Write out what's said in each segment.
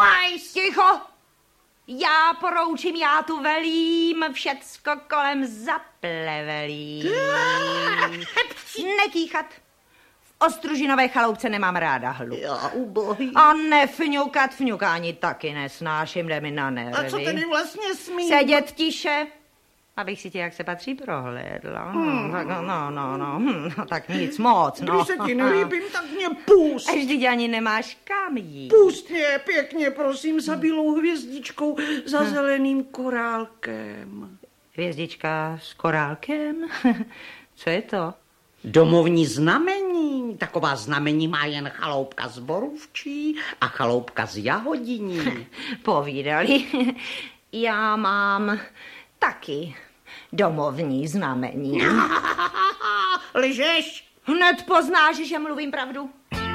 Wise. Ticho! Já poroučím, já tu velím, všecko kolem zaplevelí. Nekýchat. V Ostružinové chaloupce nemám ráda hluk. Já ubohý. A nefňukat, fňukání taky nesnáším, jde mi na nervy. A co tedy vlastně smím? Sedět tiše, abych si tě, jak se patří, prohlédla. Tak, no, tak nic moc, no. Když se ti nelíbím, tak mě pust. Až vždyť ani nemáš kam jít. Pust mě pěkně, prosím, za bílou hvězdičkou, za zeleným korálkem. Hvězdička s korálkem? Co je to? Domovní znamení. Taková znamení má jen chaloupka z Borůvčí a chaloupka z Jahodiní. Povídali. Já mám taky domovní znamení. Lžeš? Hned poznáš, že mluvím pravdu.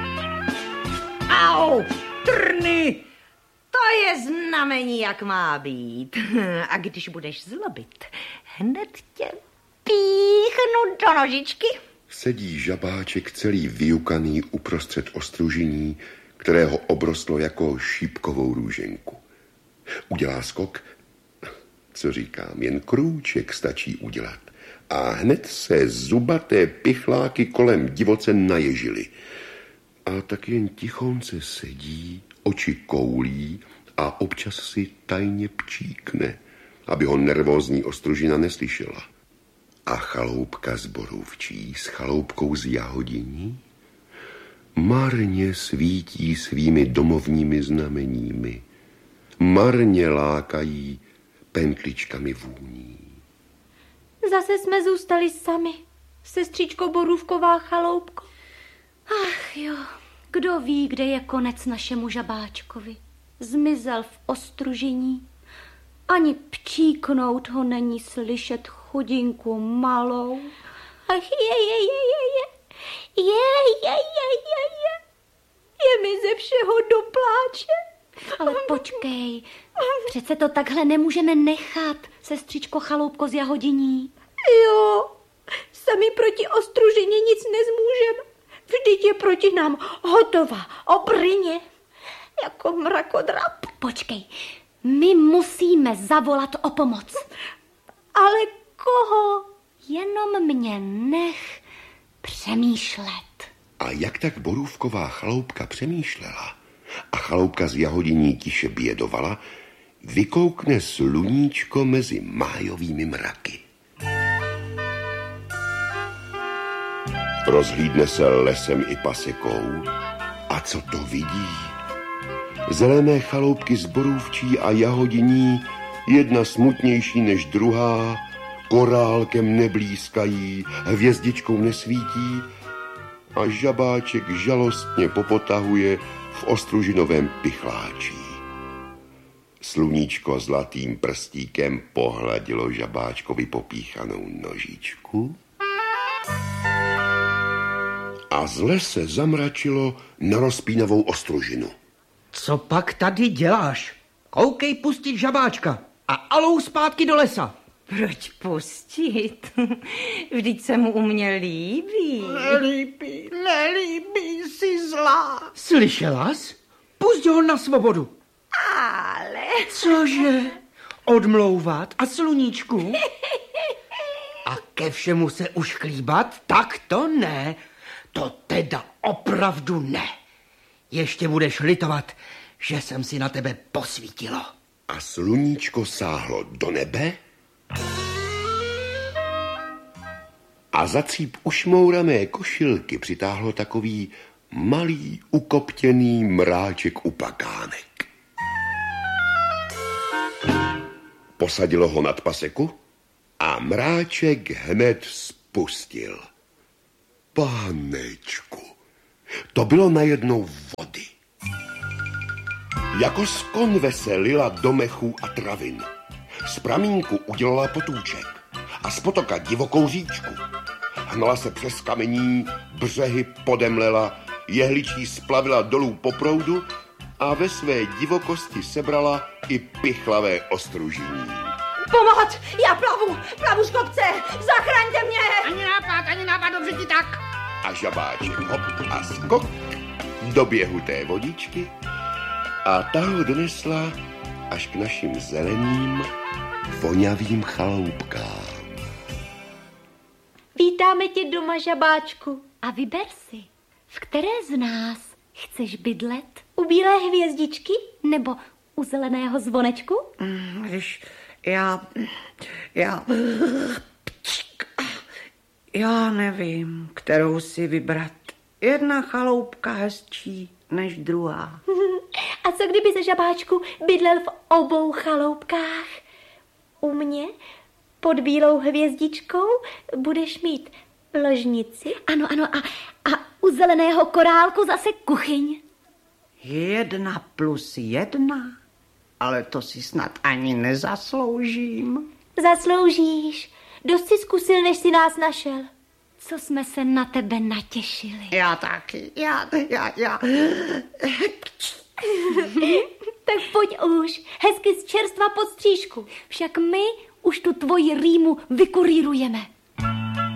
Au, trny. To je znamení, jak má být. A když budeš zlobit, hned tě píchnu do nožičky. Sedí žabáček celý vyjukaný uprostřed Ostružiní, kterého obrostlo jako šípkovou růženku. Udělá skok, co říkám, jen krůček stačí udělat. A hned se zubaté pichláky kolem divoce naježily. A tak jen tichonce sedí, oči koulí a občas si tajně pčíkne, aby ho nervózní Ostružina neslyšela. A chaloupka z Borůvčí s chaloupkou z Jahodiní marně svítí svými domovními znameními, marně lákají pentličkami vůní. Zase jsme zůstali sami, sestřičko Borůvková chaloupko. Ach jo, kdo ví, kde je konec našemu žabáčkovi. Zmizel v Ostružiní. Ani pčíknout ho není slyšet, chudinku malou. Ach je mi ze všeho do pláče. Ale počkej, přece to takhle nemůžeme nechat, sestřičko chaloupko z Jahodiní. Jo, sami proti Ostružině nic nezmůžeme. Vždyť je proti nám hotová obryně, jako mrakodrap. Počkej, my musíme zavolat o pomoc. Ale koho? Jenom mě nech přemýšlet. A jak tak Borůvková chaloupka přemýšlela a chaloupka z Jahodiní tiše bědovala, vykoukne sluníčko mezi májovými mraky. Rozhlídne se lesem i pasekou a co to vidí? Zelené chaloupky z Borůvčí a Jahodiní, jedna smutnější než druhá, korálkem neblízkají, hvězdičkou nesvítí a žabáček žalostně popotahuje v Ostružinovém pichláčí. Sluníčko zlatým prstíkem pohladilo žabáčkovi popíchanou nožičku a z lese zamračilo na rozpínavou Ostružinu. Co pak tady děláš? Koukej pustit žabáčka a alou zpátky do lesa. Proč pustit? Vždyť se mu u mě líbí. Nelíbí, jsi zlá. Slyšela jsi? Pusť ho na svobodu. Ale... Cože? Odmlouvat a sluníčku? A ke všemu se už chlíbat? Tak to ne. To teda opravdu ne. Ještě budeš litovat, že jsem si na tebe posvítilo. A sluníčko sáhlo do nebe a za cíp ušmourané košilky přitáhlo takový malý ukoptěný mráček upakánek. Posadilo ho nad paseku a mráček hned spustil. Pánečku, to bylo najednou vody. Jako z konve se lila do mechů a travin. Z pramínku udělala potůček a z potoka divokou říčku. Hnala se přes kamení, břehy podemlela, jehličí splavila dolů po proudu a ve své divokosti sebrala i pichlavé Ostružiní. Pomoc! Já plavu z kopce! Zachraňte mě! Ani nápad, dobře ti tak. A žabáček hop a skok do běhu té vodičky A ta ho donesla až k našim zeleným, vonavým chaloupkám. Vítáme tě doma, žabáčku. A vyber si, v které z nás chceš bydlet? U bílé hvězdičky nebo u zeleného zvonečku? Když já nevím, kterou si vybrat. Jedna chaloupka hezčí než druhá. A co kdyby se, žabáčku, bydlel v obou chaloupkách? U mě pod bílou hvězdičkou budeš mít ložnici. Ano, a u zeleného korálku zase kuchyň. 1+1? Ale to si snad ani nezasloužím. Zasloužíš. Dost si zkusil, než si nás našel. Co jsme se na tebe natěšili. Já taky, já. Tak pojď už, hezky z čerstva pod střížku. Však my už tu tvoji rýmu vykurírujeme.